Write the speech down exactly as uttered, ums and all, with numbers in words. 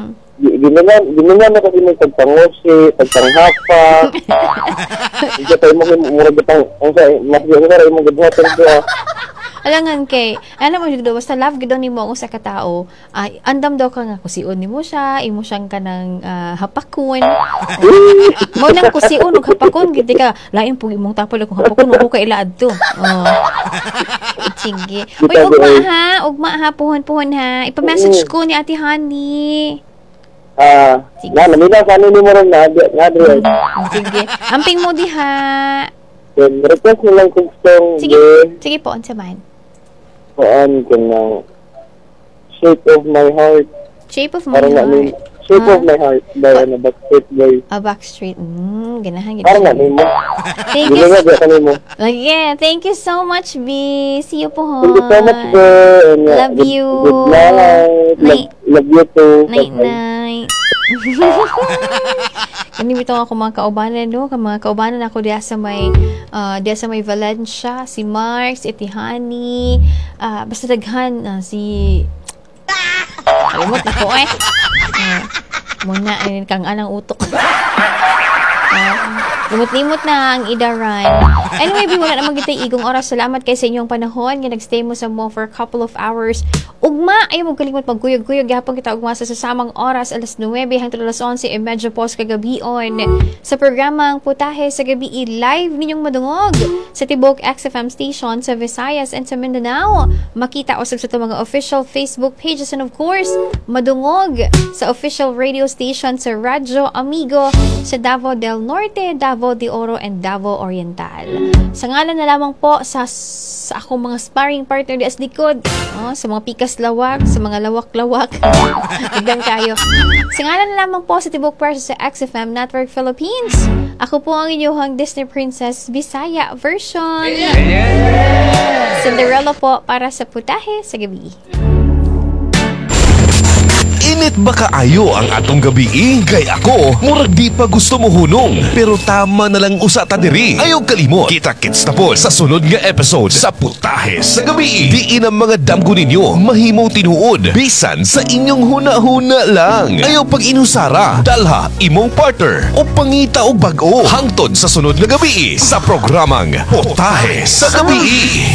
Ginungan, ginungan na kasi may pagpangusi, pagpanghapa. Hindi tayo mo murag itang, ang sa, mas yun na rin mong gudhotan ko. Alangan kay, ano mo dito, basta love gid ni mo ang usa ka tao, ay andam daw ka nga kusion nimo siya, imo siyang kanang uh, hapakon. Mo nang kusion ug hapakon gid ka, lain pug imong tapol kung hapakon mo kay ilaad to. Oh. Sige. Uy, ugma ha, ugma ha, puhon-puhon ha. Ipa-message ko ni Ate Honey. Ah, uh, na namina sa ano ni mo ron na, na Adriel. Sige. Amping mo diha. Then request mo lang kung gustong. Sige. Sige po, unsa man? Kuan kanang Shape of My Heart. Shape of My Parang Heart. Parang Shape huh? of My Heart. Dahil na Backstreet Boy. Ah, Backstreet. Mm, ganahan. Parang na mo. Thank you. So mo. Again, thank you so much, B. See you po, hon. Thank you so much, B. And, uh, love good, you. Good night. Night. Love, love you too. Night, night. Kanibito ako mga kaubanan, no? Mga kaubanan ako diya sa may uh, diya sa may Valencia, si Mark, si Tihani, uh, basta daghan uh, si kalimot na ko eh. Uh, muna ayun kang anang utok. Uh, limot-limot na ang idaran. Anyway, B, wala namang gitay igong oras. Salamat kay sa inyong panahon. Nga nagstay mo sa mo for a couple of hours. Ugma, ayaw mo kalimot magkuyog-kuyog. Gapon kita ugma sa sasamang oras. alas nuwebe hangtod alas onse e medyo pos kagabion. Sa programang Putahe sa Gabi, live ninyong madungog sa Tibok X F M station sa Visayas and sa Mindanao. Makita usab sa mga official Facebook pages and of course, madungog sa official radio station sa Radyo Amigo sa Davao del Norte, Davao de Oro, and Davao Oriental. Sa ngalan na lamang po sa, sa akong mga sparring partner di as likod, oh, sa mga pikas lawak, sa mga lawak-lawak, hanggang kayo. Sa ngalan na lamang po sa Tibok Press sa X F M Network Philippines, ako po ang inyong Disney Princess Bisaya version. Cinderella po para sa Putahe sa Gabi. Init ba kaayo ang atong gabi? Kay ako, murag di pa gusto mo hunong. Pero tama na lang usa ta diri. Ayaw kalimot. Kita-kits na po sa sunod nga episode sa Putahe sa Gabi. Diin ang mga damgo ninyo mahimo tinuod. Bisan sa inyong huna-huna lang. Ayaw pag inusara, dalha imong partner o pangita og bag-o. Hangtod sa sunod nga gabi sa programang Putahe sa Gabi.